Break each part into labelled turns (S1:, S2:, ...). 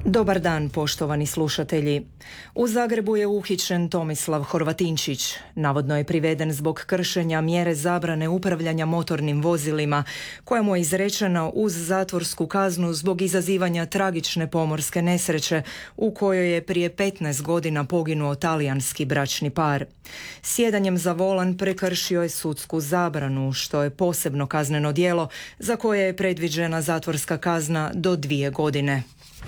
S1: Dobar dan, poštovani slušatelji. U Zagrebu je uhićen Tomislav Horvatinčić. Navodno je priveden zbog kršenja mjere zabrane upravljanja motornim vozilima, koja mu je izrečena uz zatvorsku kaznu zbog izazivanja tragične pomorske nesreće u kojoj je prije 15 godina poginuo talijanski bračni par. Sjedanjem za volan prekršio je sudsku zabranu, što je posebno kazneno djelo za koje je predviđena zatvorska kazna do 2 godine.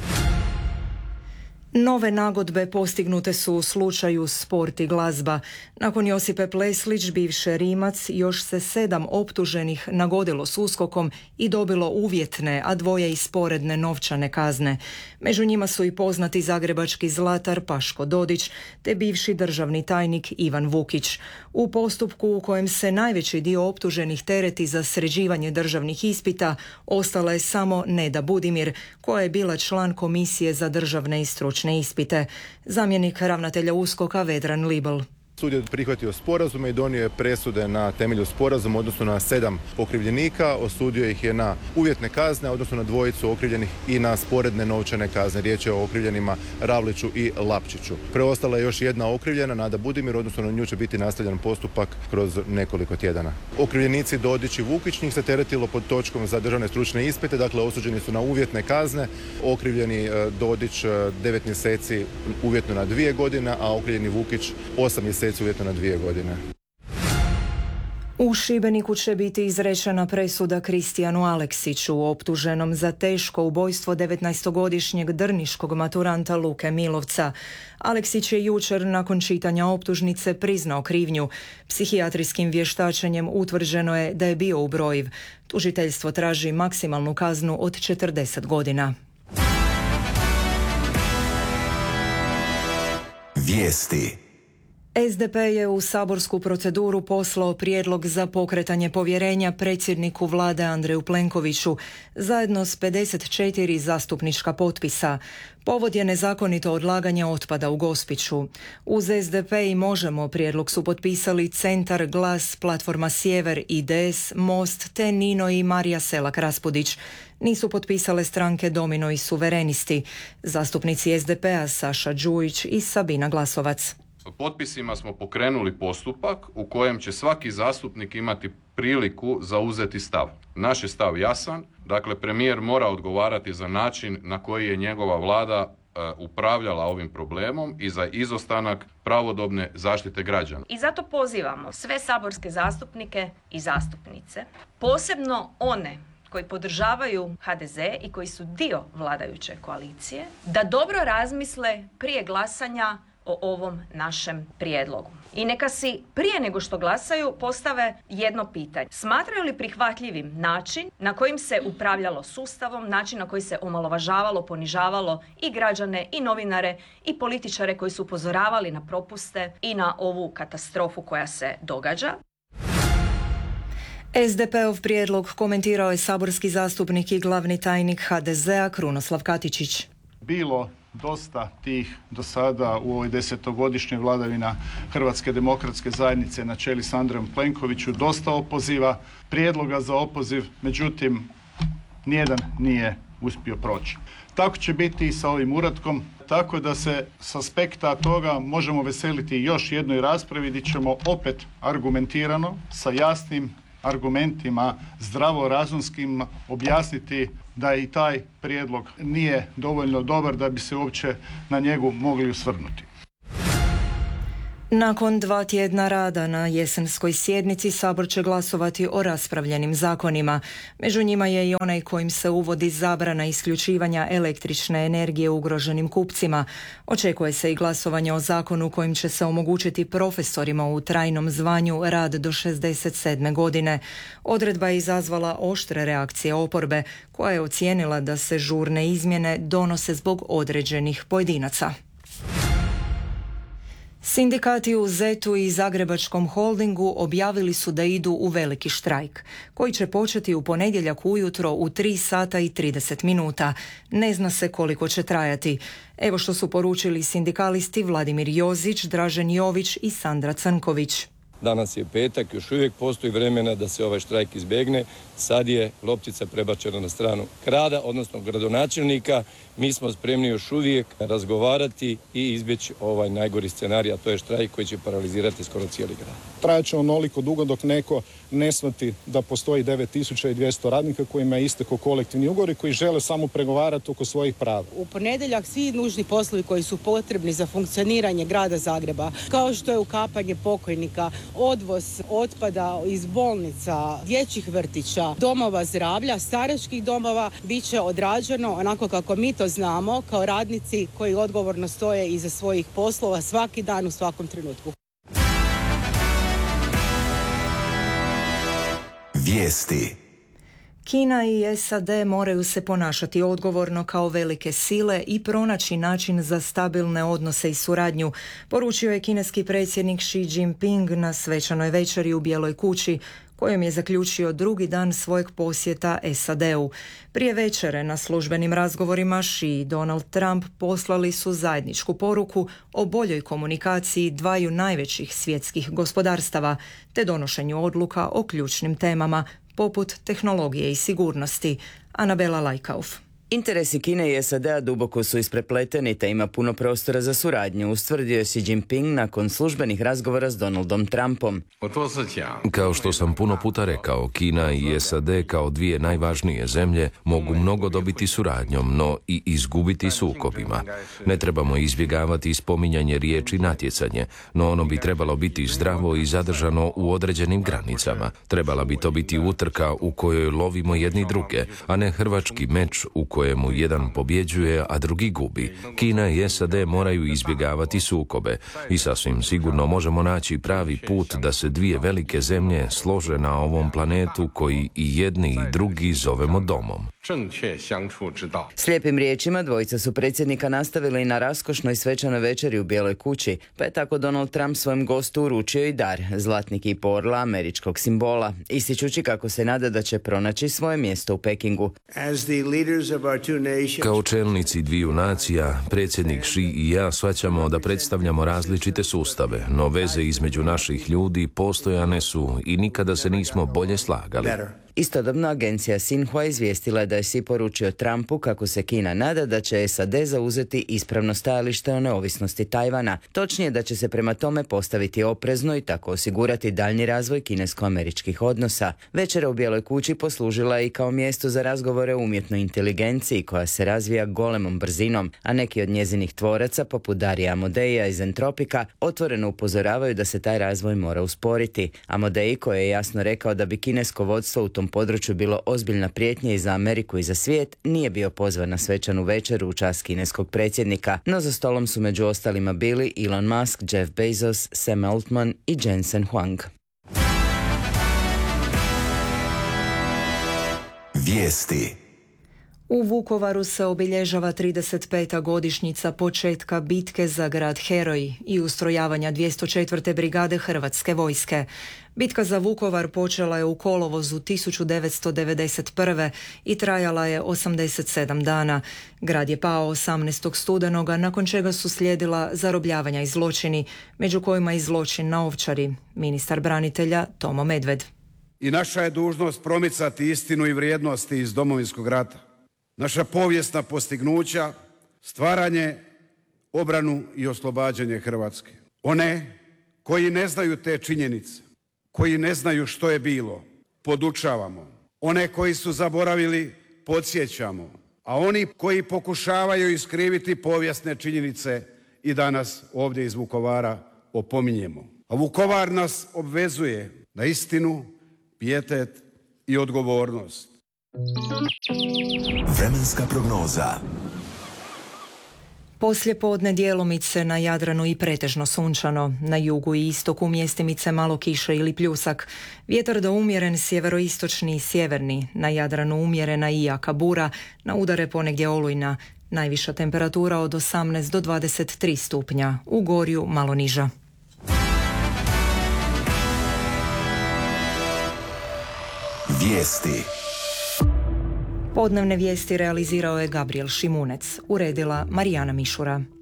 S1: Nove nagodbe postignute su u slučaju Sport i glazba. Nakon Josipe Pleslić, bivše Rimac, još se 7 optuženih nagodilo s USKOK-om i dobilo uvjetne, a 2 i sporedne novčane kazne. Među njima su i poznati zagrebački zlatar Paško Dodić te bivši državni tajnik Ivan Vukić. U postupku u kojem se najveći dio optuženih tereti za sređivanje državnih ispita, ostala je samo Neda Budimir, koja je bila član Komisije za državne i stručne ispite. Zamjenik ravnatelja USKOK-a Vedran Libel.
S2: Sud je prihvatio sporazume i donio je presude na temelju sporazuma, odnosno na 7 okrivljenika. Osudio ih je na uvjetne kazne, odnosno na 2 okrivljenih i na sporedne novčane kazne. Riječ je o okrivljenima Ravliću i Lapčiću. Preostala je još jedna okrivljena, Nada Budimir, odnosno na nju će biti nastavljen postupak kroz nekoliko tjedana. Okrivljenici Dodić i Vukić, njih se teretilo pod točkom za državne stručne ispite, dakle osuđeni su na uvjetne kazne. Okrivljeni Dodić 9 mjeseci uvjetno na 2 godine, a okrivljeni Vukić 8 mjeseci uvjetno na 2 godine.
S1: U Šibeniku će biti izrečena presuda Kristijanu Aleksiću, optuženom za teško ubojstvo 19-godišnjeg drniškog maturanta Luke Milovca. Aleksić je jučer nakon čitanja optužnice priznao krivnju. Psihijatrijskim vještačenjem utvrđeno je da je bio ubrojiv. Tužiteljstvo traži maksimalnu kaznu od 40 godina.
S3: Vijesti.
S1: SDP je u saborsku proceduru poslao prijedlog za pokretanje povjerenja predsjedniku vlade Andreju Plenkoviću, zajedno s 54 zastupnička potpisa. Povod je nezakonito odlaganje otpada u Gospiću. Uz SDP i Možemo prijedlog su potpisali Centar, Glas, Platforma Sjever, IDS, Most te Nino i Marija Selak-Raspudić. Nisu potpisale stranke Domino i Suverenisti. Zastupnici SDP-a Saša Đujić i Sabina Glasovac.
S4: Potpisima smo pokrenuli postupak u kojem će svaki zastupnik imati priliku zauzeti stav. Naš je stav jasan, dakle premijer mora odgovarati za način na koji je njegova vlada upravljala ovim problemom i za izostanak pravodobne zaštite građana.
S5: I zato pozivamo sve saborske zastupnike i zastupnice, posebno one koji podržavaju HDZ i koji su dio vladajuće koalicije, da dobro razmisle prije glasanja o ovom našem prijedlogu. I neka si prije nego što glasaju postave jedno pitanje. Smatraju li prihvatljivim način na kojim se upravljalo sustavom, način na koji se omalovažavalo, ponižavalo i građane i novinare i političare koji su upozoravali na propuste i na ovu katastrofu koja se događa?
S1: SDP-ov prijedlog komentirao je saborski zastupnik i glavni tajnik HDZ-a Krunoslav Katičić.
S6: Bilo dosta tih do sada u ovoj 10-godišnjoj vladavina Hrvatske demokratske zajednice na čelu s Andrejom Plenkoviću, dosta opoziva, prijedloga za opoziv, međutim nijedan nije uspio proći. Tako će biti i sa ovim uratkom, tako da se s aspekta toga možemo veseliti još jednoj raspravi gdje ćemo opet argumentirano, sa jasnim argumentima, zdravorazumskim objasniti da i taj prijedlog nije dovoljno dobar da bi se uopće na njegu mogli osvrnuti.
S1: Nakon 2 tjedna rada na jesenskoj sjednici Sabor će glasovati o raspravljenim zakonima. Među njima je i onaj kojim se uvodi zabrana isključivanja električne energije ugroženim kupcima. Očekuje se i glasovanje o zakonu kojim će se omogućiti profesorima u trajnom zvanju rad do 67. godine. Odredba je izazvala oštre reakcije oporbe, koja je ocijenila da se žurne izmjene donose zbog određenih pojedinaca. Sindikati u ZET-u i Zagrebačkom holdingu objavili su da idu u veliki štrajk, koji će početi u ponedjeljak ujutro u 3 sata i 30 minuta. Ne zna se koliko će trajati. Evo što su poručili sindikalisti Vladimir Jozić, Dražen Jović i Sandra Crnković.
S3: Danas je petak, još uvijek postoji vremena da se ovaj štrajk izbjegne. Sad je loptica prebačena na stranu grada, odnosno gradonačelnika. Mi smo spremni još uvijek razgovarati i izbjeći ovaj najgori scenarij, a to je štrajk koji će paralizirati skoro cijeli grad.
S7: Trajaće onoliko dugo dok neko ne shvati da postoji 9200 radnika kojima je istekao kolektivni ugovor i koji žele samo pregovarati oko svojih prava.
S8: U ponedjeljak svi nužni poslovi koji su potrebni za funkcioniranje grada Zagreba, kao što je ukapanje pokojnika, odvoz otpada iz bolnica, dječjih vrtića, domova zdravlja, staračkih domova, bit će odrađeno onako kako mi to znamo kao radnici koji odgovorno stoje iza svojih poslova svaki dan u svakom trenutku.
S9: Vijesti.
S1: Kina i SAD moraju se ponašati odgovorno kao velike sile i pronaći način za stabilne odnose i suradnju, poručio je kineski predsjednik Xi Jinping na svečanoj večeri u Bijeloj kući, kojom je zaključio drugi dan svojeg posjeta SAD-u. Prije večere na službenim razgovorima Xi i Donald Trump poslali su zajedničku poruku o boljoj komunikaciji dvaju najvećih svjetskih gospodarstava te donošenju odluka o ključnim temama poput tehnologije i sigurnosti. Anabela Lajkauf.
S10: Interesi Kine i SAD-a duboko su isprepleteni te ima puno prostora za suradnju, ustvrdio je Xi Jinping nakon službenih razgovora s Donaldom Trumpom.
S11: Kao što sam puno puta rekao, Kina i SAD kao dvije najvažnije zemlje mogu mnogo dobiti suradnjom, no i izgubiti sukobima. Ne trebamo izbjegavati spominjanje riječi natjecanje, no ono bi trebalo biti zdravo i zadržano u određenim granicama. Trebala bi to biti utrka u kojoj lovimo jedni druge, a ne hrvački meč u kojemu jedan pobjeđuje, a drugi gubi. Kina i SAD moraju izbjegavati sukobe i sasvim sigurno možemo naći pravi put da se dvije velike zemlje slože na ovom planetu koji i jedni i drugi zovemo domom.
S10: Slijepim riječima dvojica su predsjednika nastavili na raskošnoj svečanoj večeri u Bijeloj kući, pa je tako Donald Trump svojem gostu uručio i dar, zlatni kip orla američkog simbola, ističući kako se nada da će pronaći svoje mjesto u Pekingu.
S11: Kao čelnici dviju nacija, predsjednik Xi i ja shvaćamo da predstavljamo različite sustave, no veze između naših ljudi postojane su i nikada se nismo bolje slagali.
S10: Istodobno agencija Xinhua izvijestila je da je Xi poručio Trumpu kako se Kina nada da će SAD zauzeti ispravno stajalište o neovisnosti Tajvana, točnije da će se prema tome postaviti oprezno i tako osigurati daljnji razvoj kinesko-američkih odnosa. Večera u Bijeloj kući poslužila je i kao mjesto za razgovore o umjetnoj inteligenciji koja se razvija golemom brzinom, a neki od njezinih tvoraca, poput Darija Amodeja iz Entropika, otvoreno upozoravaju da se taj razvoj mora usporiti. Amodei, koji je jasno rekao da bi kinesko vodstvo u tom području bilo ozbiljna prijetnja i za Ameriku i za svijet, nije bio pozvan na svečanu večeru u čast kineskog predsjednika, no za stolom su među ostalima bili Elon Musk, Jeff Bezos, Sam Altman i Jensen Huang.
S9: Vijesti.
S1: U Vukovaru se obilježava 35. godišnjica početka bitke za grad Heroj i ustrojavanja 204. brigade Hrvatske vojske. Bitka za Vukovar počela je u kolovozu 1991. i trajala je 87 dana. Grad je pao 18. studenoga, nakon čega su slijedila zarobljavanja i zločini, među kojima i zločin na Ovčari. Ministar branitelja Tomo Medved.
S12: I naša je dužnost promicati istinu i vrijednosti iz Domovinskog rata. Naša povijesna postignuća, stvaranje, obranu i oslobađanje Hrvatske. One koji ne znaju te činjenice, koji ne znaju što je bilo, podučavamo. One koji su zaboravili, podsjećamo. A oni koji pokušavaju iskriviti povijesne činjenice i danas ovdje iz Vukovara opominjemo. A Vukovar nas obvezuje na istinu, pijetet i odgovornost.
S9: Vremenska prognoza.
S1: Poslijepodne djelomice na Jadranu i pretežno sunčano. Na jugu i istoku mjestimice malo kiše ili pljusak. Vjetar do umjeren sjeveroistočni i sjeverni. Na Jadranu umjerena i jaka bura. Na udare ponegdje olujna. Najviša temperatura od 18 do 23 stupnja. U Gorju malo niža.
S9: Vijesti.
S1: Podnevne vijesti realizirao je Gabriel Šimunec, uredila Marijana Mišura.